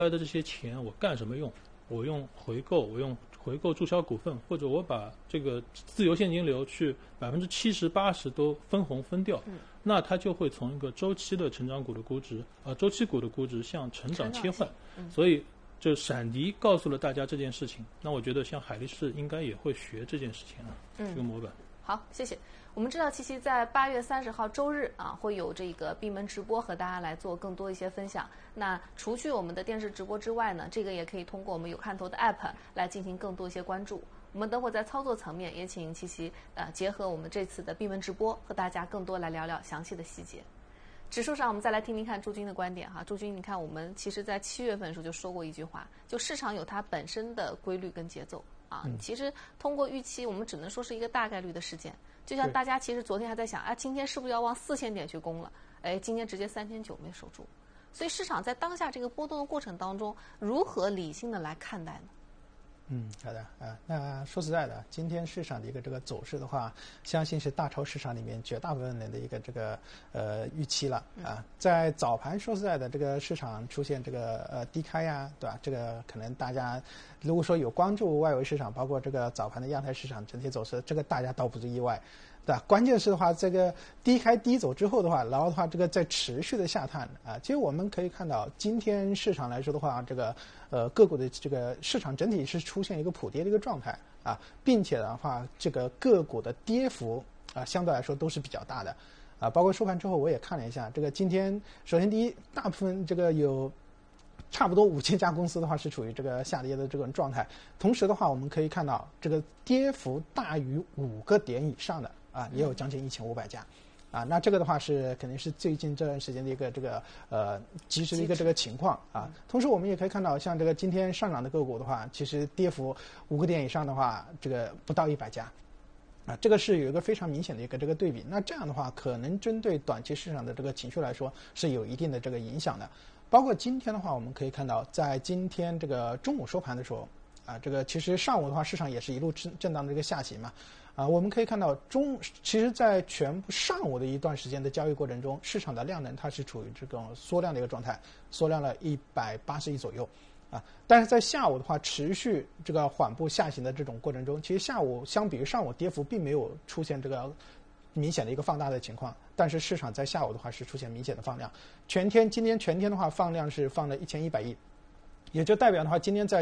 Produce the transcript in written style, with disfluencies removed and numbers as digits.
来的这些钱我干什么用？我用回购，我用回购注销股份，或者我把这个自由现金流去70%、80%都分红分掉，那它就会从一个周期的成长股的估值周期股的估值向成长切换。所以就闪迪告诉了大家这件事情，那我觉得像海力士应该也会学这件事情这个模板。 好，谢谢。我们知道七七在8月30号周日会有这个闭门直播和大家来做更多一些分享。那除去我们的电视直播之外呢，这个也可以通过我们有看头的 app 来进行更多一些关注。我们等会在操作层面也请七七结合我们这次的闭门直播和大家更多来聊聊详细的细节。指数上我们再来听听看朱军的观点哈。朱军，你看我们其实在7月份的时候就说过一句话，就市场有它本身的规律跟节奏其实通过预期我们只能说是一个大概率的事件。就像大家其实昨天还在想今天是不是要往4000点去攻了，今天直接3900没守住。所以市场在当下这个波动的过程当中，如何理性的来看待呢？ 好的那说实在的，今天市场的一个这个走势的话，相信是大超市场里面绝大部分人的一个这个预期了在早盘说实在的，这个市场出现这个低开对吧？这个可能大家如果说有关注外围市场，包括这个早盘的亚太市场整体走势，这个大家倒不是意外。对吧？关键是的话，这个低开低走之后的话，然后的话，这个在持续的下探其实我们可以看到，今天市场来说的话，这个个股的这个市场整体是出现一个普跌的一个状态并且的话，这个个股的跌幅相对来说都是比较大的包括收盘之后我也看了一下，这个今天首先第一，大部分这个有差不多5000家公司的话是处于这个下跌的这种状态，同时的话，我们可以看到这个跌幅大于5个点以上的也有将近1500家那这个的话是肯定是最近这段时间的一个这个及时的一个这个情况同时我们也可以看到，像这个今天上涨的个股的话，其实跌幅5个点以上的话，这个不到100家这个是有一个非常明显的一个这个对比。那这样的话，可能针对短期市场的这个情绪来说是有一定的这个影响的。包括今天的话，我们可以看到，在今天这个中午收盘的时候这个其实上午的话，市场也是一路震荡的这个下行嘛我们可以看到其实在全部上午的一段时间的交易过程中，市场的量能它是处于这种缩量的一个状态，缩量了180亿左右但是在下午的话，持续这个缓步下行的这种过程中，其实下午相比于上午跌幅并没有出现这个明显的一个放大的情况，但是市场在下午的话是出现明显的放量。今天全天的话放量是放了1100亿，也就代表的话，今天在